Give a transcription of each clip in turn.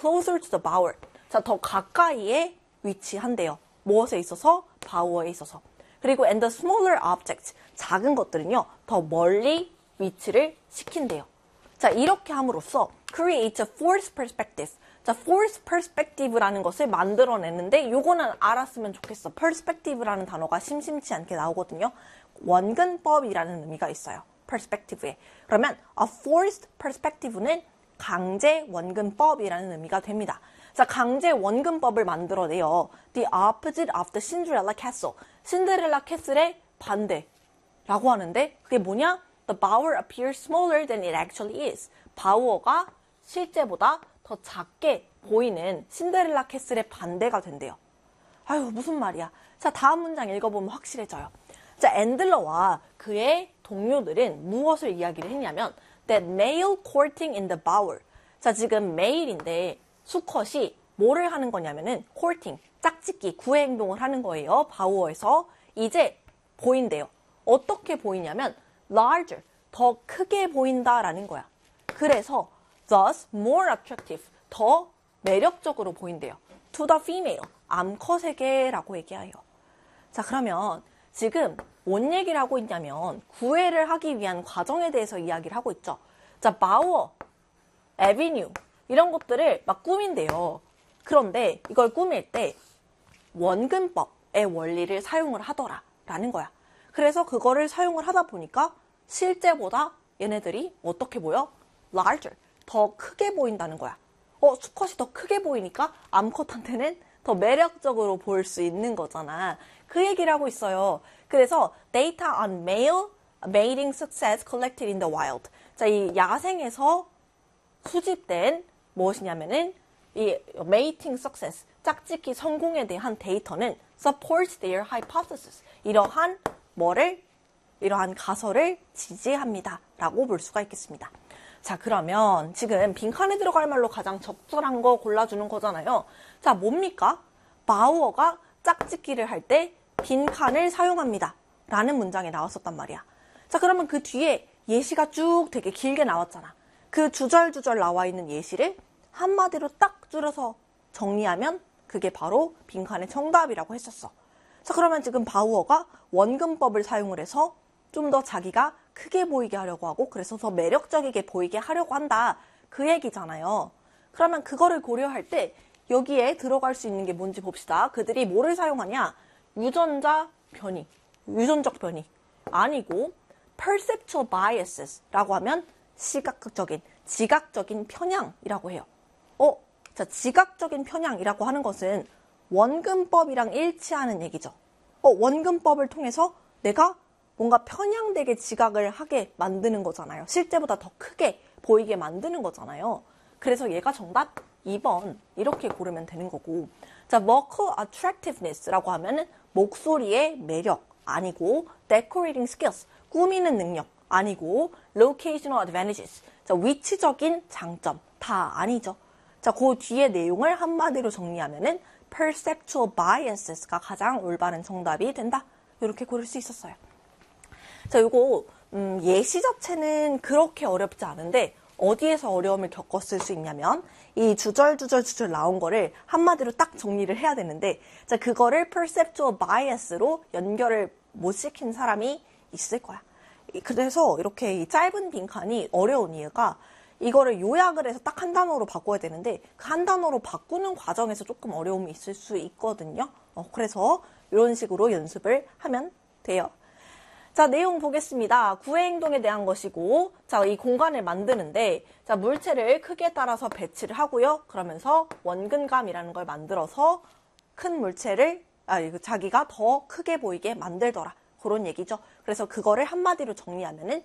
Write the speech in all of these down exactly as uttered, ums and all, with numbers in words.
closer to the bower. 자, 더 가까이에 위치한대요. 무엇에 있어서? bower에 있어서. 그리고 and the smaller objects, 작은 것들은요, 더 멀리 위치를 시킨대요. 자, 이렇게 함으로써 create a fourth perspective. 자, fourth perspective라는 것을 만들어내는데 요거는 알았으면 좋겠어. perspective라는 단어가 심심치 않게 나오거든요. 원근법이라는 의미가 있어요. perspective에. 그러면 a fourth perspective는 강제 원근법이라는 의미가 됩니다. 자, 강제 원근법을 만들어내요. The opposite of the Cinderella castle. 신데렐라 캐슬의 반대라고 하는데 그게 뭐냐? The bower appears smaller than it actually is. 바우어가 실제보다 더 작게 보이는 신데렐라 캐슬의 반대가 된대요. 아유, 무슨 말이야. 자, 다음 문장 읽어보면 확실해져요. 자, 앤들러와 그의 동료들은 무엇을 이야기를 했냐면 that male courting in the bower. 자, 지금 male인데 수컷이 뭐를 하는 거냐면은 courting, 짝짓기, 구애 행동을 하는 거예요. 바우어에서. 이제 보인대요. 어떻게 보이냐면 larger, 더 크게 보인다라는 거야. 그래서 thus more attractive, 더 매력적으로 보인대요. to the female, 암컷에게라고 얘기해요. 자, 그러면 지금 뭔 얘기를 하고 있냐면 구애를 하기 위한 과정에 대해서 이야기를 하고 있죠. 자, 바우어, 에비뉴 이런 것들을 막 꾸민대요. 그런데 이걸 꾸밀 때 원근법의 원리를 사용을 하더라라는 거야. 그래서 그거를 사용을 하다 보니까 실제보다 얘네들이 어떻게 보여? larger, 더 크게 보인다는 거야. 어, 수컷이 더 크게 보이니까 암컷한테는 더 매력적으로 보일 수 있는 거잖아. 그 얘기를 하고 있어요. 그래서 data on male mating success collected in the wild. 자, 이 야생에서 수집된 무엇이냐면은 이 mating success, 짝짓기 성공에 대한 데이터는 supports their hypothesis. 이러한 뭐를, 이러한 가설을 지지합니다. 라고 볼 수가 있겠습니다. 자, 그러면 지금 빈칸에 들어갈 말로 가장 적절한 거 골라주는 거잖아요. 자, 뭡니까? 바우어가 짝짓기를 할 때 빈칸을 사용합니다. 라는 문장이 나왔었단 말이야. 자, 그러면 그 뒤에 예시가 쭉 되게 길게 나왔잖아. 그 주절주절 나와 있는 예시를 한마디로 딱 줄여서 정리하면 그게 바로 빈칸의 정답이라고 했었어. 자, 그러면 지금 바우어가 원근법을 사용을 해서 좀 더 자기가 크게 보이게 하려고 하고 그래서 더 매력적이게 보이게 하려고 한다. 그 얘기잖아요. 그러면 그거를 고려할 때 여기에 들어갈 수 있는 게 뭔지 봅시다. 그들이 뭐를 사용하냐? 유전자 변이, 유전적 변이 아니고 perceptual biases라고 하면 시각적인, 지각적인 편향이라고 해요. 어, 자, 지각적인 편향이라고 하는 것은 원근법이랑 일치하는 얘기죠. 어, 원근법을 통해서 내가 뭔가 편향되게 지각을 하게 만드는 거잖아요. 실제보다 더 크게 보이게 만드는 거잖아요. 그래서 얘가 정답 이 번 이렇게 고르면 되는 거고. 자, vocal attractiveness라고 하면은 목소리의 매력 아니고 decorating skills, 꾸미는 능력 아니고 locational advantages, 자, 위치적인 장점 다 아니죠. 자, 그 뒤에 내용을 한마디로 정리하면은 perceptual biases가 가장 올바른 정답이 된다. 이렇게 고를 수 있었어요. 자, 요거 음, 예시 자체는 그렇게 어렵지 않은데 어디에서 어려움을 겪었을 수 있냐면 이 주절주절 주절 나온 거를 한마디로 딱 정리를 해야 되는데 자, 그거를 perceptual bias로 연결을 못 시킨 사람이 있을 거야. 그래서 이렇게 이 짧은 빈칸이 어려운 이유가 이거를 요약을 해서 딱 한 단어로 바꿔야 되는데 그 한 단어로 바꾸는 과정에서 조금 어려움이 있을 수 있거든요. 어, 그래서 이런 식으로 연습을 하면 돼요. 자, 내용 보겠습니다. 구애 행동에 대한 것이고, 자, 이 공간을 만드는데, 자, 물체를 크기에 따라서 배치를 하고요. 그러면서 원근감이라는 걸 만들어서 큰 물체를, 아, 자기가 더 크게 보이게 만들더라. 그런 얘기죠. 그래서 그거를 한마디로 정리하면은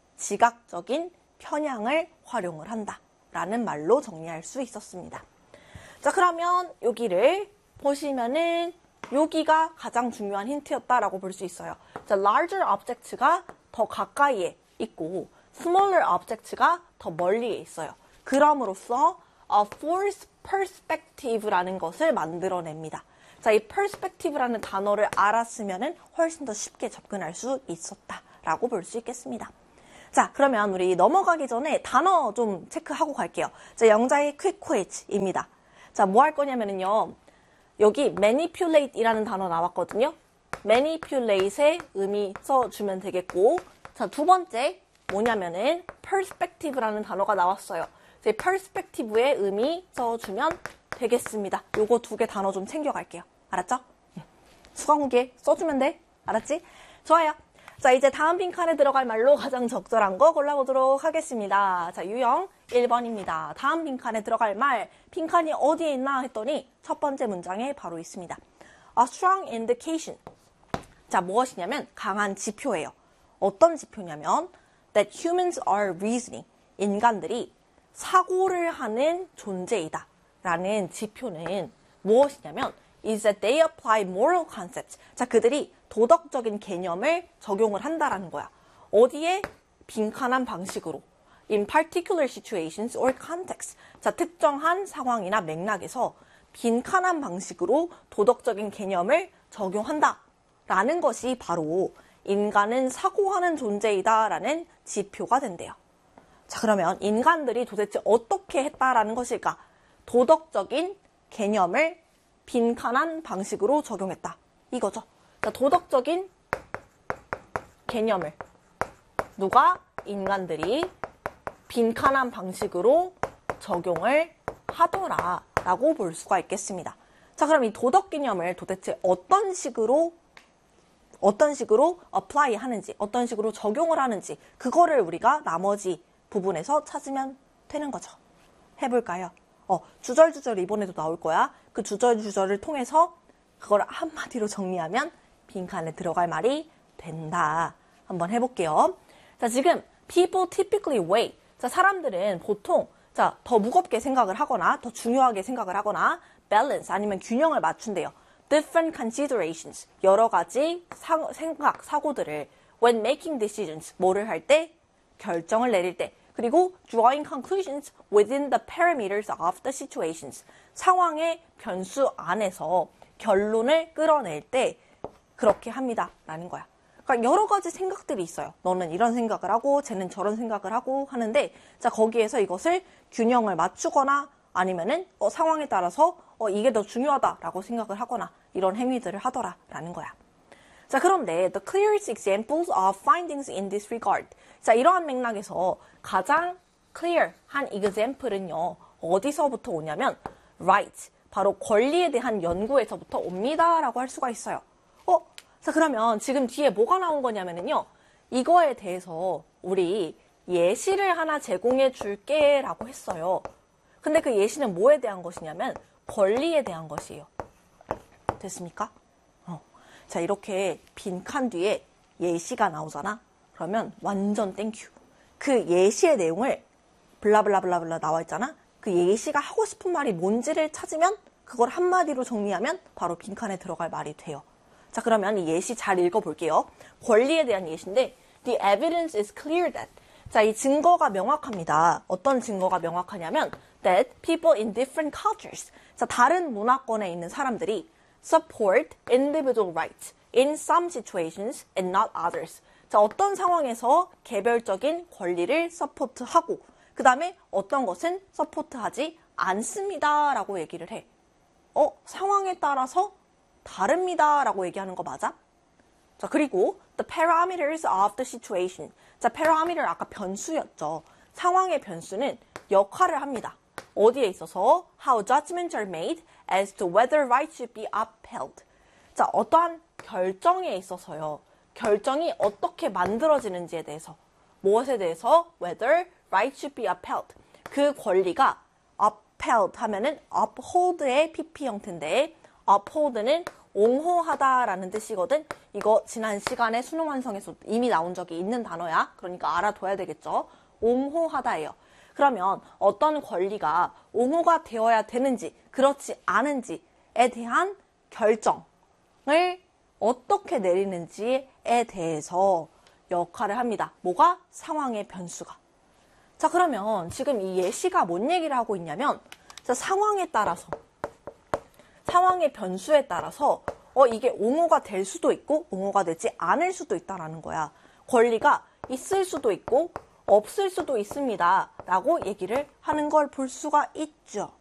지각적인 편향을 활용을 한다. 라는 말로 정리할 수 있었습니다. 자, 그러면 여기를 보시면은 여기가 가장 중요한 힌트였다라고 볼 수 있어요. 자, larger object가 더 가까이에 있고 smaller object가 더 멀리에 있어요. 그럼으로써 a fourth perspective라는 것을 만들어냅니다. 자, 이 perspective라는 단어를 알았으면은 훨씬 더 쉽게 접근할 수 있었다라고 볼 수 있겠습니다. 자, 그러면 우리 넘어가기 전에 단어 좀 체크하고 갈게요. 자, 영자의 quick quiz입니다. 자, 뭐 할 거냐면요. 여기 manipulate이라는 단어 나왔거든요. manipulate의 의미 써주면 되겠고, 자, 두 번째 뭐냐면은 perspective라는 단어가 나왔어요. 이제 perspective의 의미 써주면 되겠습니다. 요거 두 개 단어 좀 챙겨갈게요. 알았죠? 수강후기에 써주면 돼. 알았지? 좋아요. 자, 이제 다음 빈칸에 들어갈 말로 가장 적절한 거 골라보도록 하겠습니다. 자, 유형 일 번입니다. 다음 빈칸에 들어갈 말, 빈칸이 어디에 있나 했더니 첫 번째 문장에 바로 있습니다. A strong indication. 자, 무엇이냐면 강한 지표예요. 어떤 지표냐면 that humans are reasoning. 인간들이 사고를 하는 존재이다. 라는 지표는 무엇이냐면 is that they apply moral concepts. 자, 그들이 도덕적인 개념을 적용을 한다라는 거야. 어디에? 빈칸한 방식으로. In particular situations or context. 자, 특정한 상황이나 맥락에서 빈칸한 방식으로 도덕적인 개념을 적용한다. 라는 것이 바로 인간은 사고하는 존재이다. 라는 지표가 된대요. 자, 그러면 인간들이 도대체 어떻게 했다라는 것일까? 도덕적인 개념을 빈칸한 방식으로 적용했다. 이거죠. 자, 도덕적인 개념을 누가? 인간들이 빈칸한 방식으로 적용을 하더라 라고 볼 수가 있겠습니다. 자, 그럼 이 도덕 개념을 도대체 어떤 식으로 어떤 식으로 apply 하는지, 어떤 식으로 적용을 하는지 그거를 우리가 나머지 부분에서 찾으면 되는 거죠. 해볼까요? 어, 주절주절 이번에도 나올 거야. 그 주절주절을 통해서 그걸 한마디로 정리하면 빈칸에 들어갈 말이 된다. 한번 해볼게요. 자, 지금 people typically weigh. 자, 사람들은 보통 자, 더 무겁게 생각을 하거나 더 중요하게 생각을 하거나 balance 아니면 균형을 맞춘대요. different considerations. 여러 가지 사, 생각, 사고들을 when making decisions. 뭐를 할 때? 결정을 내릴 때. 그리고 drawing conclusions within the parameters of the situations. 상황의 변수 안에서 결론을 끌어낼 때 그렇게 합니다. 라는 거야. 그러니까 여러 가지 생각들이 있어요. 너는 이런 생각을 하고 쟤는 저런 생각을 하고 하는데 자, 거기에서 이것을 균형을 맞추거나 아니면은 어, 상황에 따라서 어, 이게 더 중요하다라고 생각을 하거나 이런 행위들을 하더라 라는 거야. 자, 그런데 the clearest examples of findings in this regard. 자, 이러한 맥락에서 가장 clear한 example은요. 어디서부터 오냐면 right, 바로 권리에 대한 연구에서부터 옵니다 라고 할 수가 있어요. 어? 자, 그러면 지금 뒤에 뭐가 나온 거냐면요. 이거에 대해서 우리 예시를 하나 제공해 줄게 라고 했어요. 근데 그 예시는 뭐에 대한 것이냐면 권리에 대한 것이에요. 됐습니까? 어. 자, 이렇게 빈칸 뒤에 예시가 나오잖아. 그러면 완전 땡큐. 그 예시의 내용을 블라블라블라블라 나와 있잖아. 그 예시가 하고 싶은 말이 뭔지를 찾으면 그걸 한마디로 정리하면 바로 빈칸에 들어갈 말이 돼요. 자, 그러면 이 예시 잘 읽어볼게요. 권리에 대한 예시인데 The evidence is clear that. 자, 이 증거가 명확합니다. 어떤 증거가 명확하냐면 that people in different cultures. 자, 다른 문화권에 있는 사람들이 support individual rights in some situations and not others. 자, 어떤 상황에서 개별적인 권리를 서포트하고 그 다음에 어떤 것은 서포트하지 않습니다 라고 얘기를 해. 어? 상황에 따라서 다릅니다 라고 얘기하는 거 맞아? 자, 그리고 the parameters of the situation. 자, parameter 아까 변수였죠. 상황의 변수는 역할을 합니다. 어디에 있어서 how judgments are made as to whether rights should be upheld. 자, 어떠한 결정에 있어서요. 결정이 어떻게 만들어지는지에 대해서 무엇에 대해서 whether rights should be upheld. 그 권리가 upheld 하면은 uphold의 pp 형태인데 uphold는 옹호하다라는 뜻이거든. 이거 지난 시간에 수능 완성에서 이미 나온 적이 있는 단어야. 그러니까 알아둬야 되겠죠. 옹호하다예요. 그러면 어떤 권리가 옹호가 되어야 되는지 그렇지 않은지에 대한 결정을 어떻게 내리는지에 대해서 역할을 합니다. 뭐가? 상황의 변수가. 자, 그러면 지금 이 예시가 뭔 얘기를 하고 있냐면 자, 상황에 따라서 상황의 변수에 따라서 어 이게 옹호가 될 수도 있고 옹호가 되지 않을 수도 있다라는 거야. 권리가 있을 수도 있고 없을 수도 있습니다. 라고 얘기를 하는 걸 볼 수가 있죠.